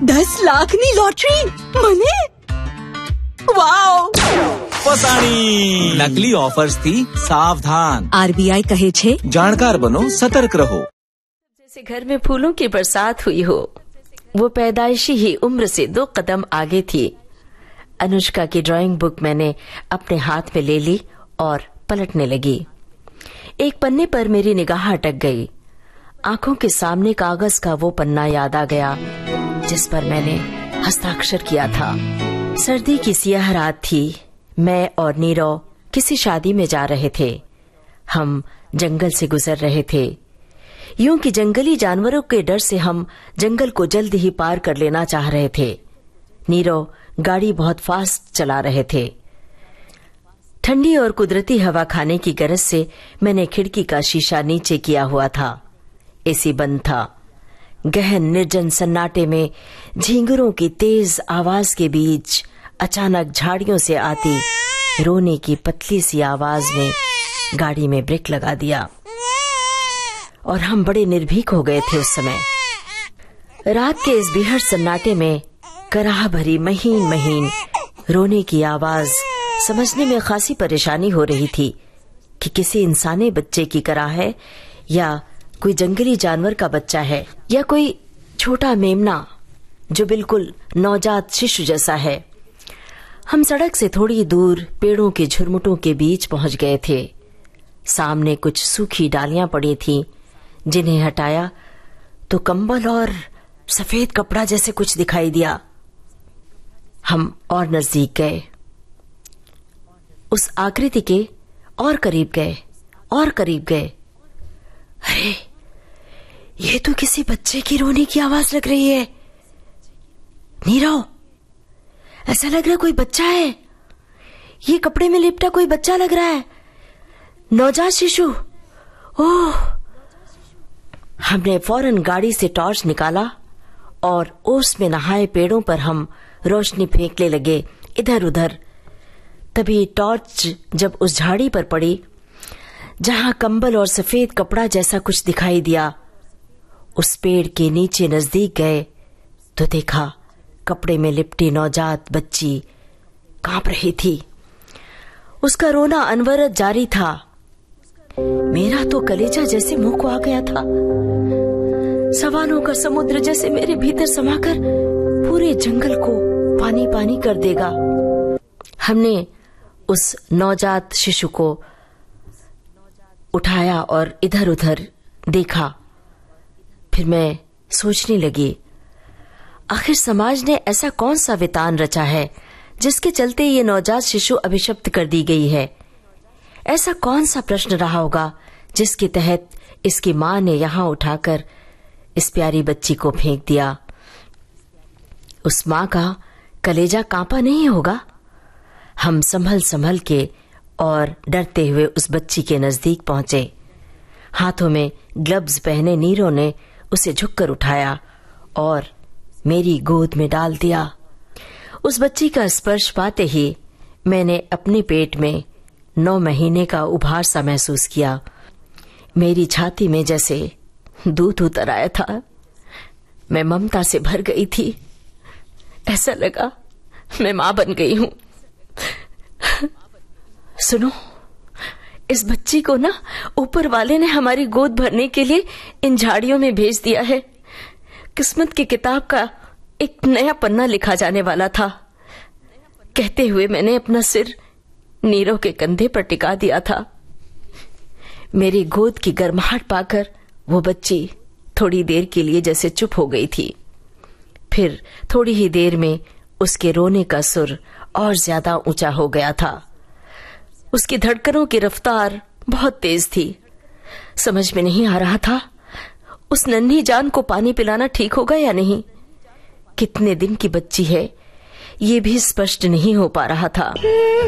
10 લાખની લોટરી મને? વાવ! ફસાણી! નકલી ઓફર્સ થી સાવધાન। આરબીઆઈ કહે છે, જાણકાર બનો, સતર્ક રહો। जैसे घर में फूलों की बरसात हुई हो, वो पैदाइशी ही उम्र से 2 कदम आगे थी। अनुष्का की ड्राइंग बुक मैंने अपने हाथ में ले ली और पलटने लगी। एक पन्ने पर मेरी निगाह अटक गई। आंखों के सामने कागज का वो पन्ना याद आ गया जिस पर मैंने हस्ताक्षर किया था। सर्दी की सियाह रात थी। मैं और नीरव किसी शादी में जा रहे थे। हम जंगल से गुजर रहे थे। यूं कि जंगली जानवरों के डर से हम जंगल को जल्द ही पार कर लेना चाह रहे थे। नीरव गाड़ी बहुत फास्ट चला रहे थे। ठंडी और कुदरती हवा खाने की गरज से मैंने खिड़की का शीशा नीचे किया हुआ था। एसी बंद था। गहन निर्जन सन्नाटे में झींगुरों की तेज आवाज के बीच अचानक झाड़ियों से आती रोने की पतली सी आवाज ने गाड़ी में ब्रेक लगा दिया और हम बड़े निर्भीक हो गए थे। उस समय रात के इस बेहद सन्नाटे में कराह भरी महीन महीन रोने की आवाज समझने में खासी परेशानी हो रही थी कि किसी इंसानी बच्चे की कराह है या कोई जंगली जानवर का बच्चा है या कोई छोटा मेमना जो बिल्कुल नवजात शिशु जैसा है। हम सड़क से थोड़ी दूर पेड़ों के झुरमुटों के बीच पहुंच गए थे। सामने कुछ सूखी डालियां पड़ी थीं, जिन्हें हटाया तो कंबल और सफेद कपड़ा जैसे कुछ दिखाई दिया। हम और नजदीक गए, उस आकृति के और करीब गए और करीब गए। अरे, ये तो किसी बच्चे की रोने की आवाज लग रही है। नीरव, ऐसा लग रहा है कोई बच्चा है। ये कपड़े में लिपटा कोई बच्चा लग रहा है, नवजात शिशु। ओह! हमने फौरन गाड़ी से टॉर्च निकाला और ओस में नहाए पेड़ों पर हम रोशनी फेंकने लगे इधर उधर। तभी टॉर्च जब उस झाड़ी पर पड़ी जहां कंबल और सफेद कपड़ा जैसा कुछ दिखाई दिया, उस पेड़ के नीचे नजदीक गए तो देखा कपड़े में लिपटी नवजात बच्ची कांप रही थी। उसका रोना अनवरत जारी था। मेरा तो कलेजा जैसे मुंह को आ गया था। सवालों का समुद्र जैसे मेरे भीतर समाकर पूरे जंगल को पानी पानी कर देगा। हमने उस नवजात शिशु को उठाया और इधर उधर देखा। फिर मैं सोचने लगी, आखिर समाज ने ऐसा कौन सा वितान रचा है जिसके चलते ये नवजात शिशु अभिशप्त कर दी गई है। ऐसा कौन सा प्रश्न रहा होगा जिसके तहत इसकी मां ने यहां उठाकर इस प्यारी बच्ची को फेंक दिया। उस मां का कलेजा कांपा नहीं होगा। हम संभल संभल के और डरते हुए उस बच्ची के नजदीक पहुंचे। हाथों में ग्लव्स पहने नीरव ने उसे झुककर उठाया और मेरी गोद में डाल दिया। उस बच्ची का स्पर्श पाते ही मैंने अपने पेट में 9 महीने का उभार सा महसूस किया। मेरी छाती में जैसे दूध उतर आया था। मैं ममता से भर गई थी। ऐसा लगा मैं मां बन गई हूं। सुनो, इस बच्ची को ना ऊपर वाले ने हमारी गोद भरने के लिए इन झाड़ियों में भेज दिया है। किस्मत की किताब का एक नया पन्ना लिखा जाने वाला था। कहते हुए मैंने अपना सिर नीरव के कंधे पर टिका दिया था। मेरी गोद की गर्माहट पाकर वो बच्ची थोड़ी देर के लिए जैसे चुप हो गई थी। फिर थोड़ी ही देर में उसके रोने का सुर और ज्यादा ऊंचा हो गया था। उसकी धड़कनों की रफ्तार बहुत तेज थी। समझ में नहीं आ रहा था उस नन्ही जान को पानी पिलाना ठीक होगा या नहीं। कितने दिन की बच्ची है ये भी स्पष्ट नहीं हो पा रहा था।